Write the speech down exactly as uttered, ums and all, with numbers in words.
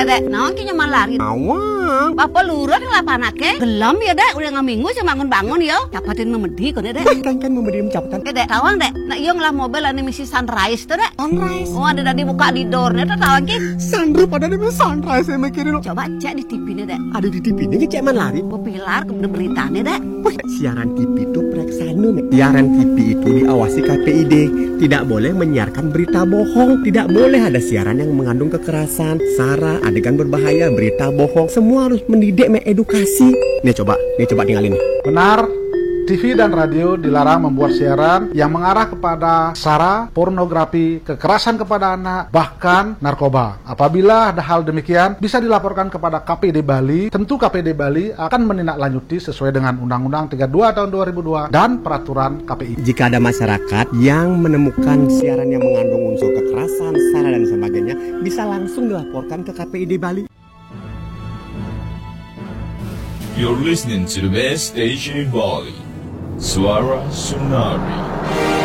Dek, naon ki nyaman lari. Awang. Bapak lurus ngelapanake. Gelam ya, Dek, udah ngaminggu sih bangun-bangun ya. Capatin memedi kon Dek. Kan kan memberi mencapatan. Eh, Dek, tawang Dek. Nah, iya ngelah mobil ane misi Sunrise tuh, Dek. Sunrise. Oh, ada tadi buka di doornya tuh tawang ki. Sandro pada di Sunrise saya mikirin. Coba cek di T V-nya, Dek. Ada di T V ini cek man lari. Pepilar kemudian beritanya, Dek. Wih, siaran T V itu preksana, Mek. Siaran T V itu diawasi K P I D. Tidak boleh menyiarkan berita bohong. Tidak boleh ada siaran yang mengandung kekerasan, sara, adegan berbahaya, berita bohong. Semua harus mendidik, mengedukasi. Nih coba, nih coba tinggalin nih. Benar, T V dan radio dilarang membuat siaran yang mengarah kepada sara, pornografi, kekerasan kepada anak, bahkan narkoba. Apabila ada hal demikian, bisa dilaporkan kepada K P I D Bali. Tentu K P I D Bali akan menindaklanjuti sesuai dengan Undang-Undang tiga puluh dua tahun dua ribu dua dan peraturan K P I. Jika ada masyarakat yang menemukan siaran yang mengandung unsur kekerasan, sara dan sebagainya, bisa langsung dilaporkan ke K P I D Bali. You're listening to the best station in Bali, Suara Sunari.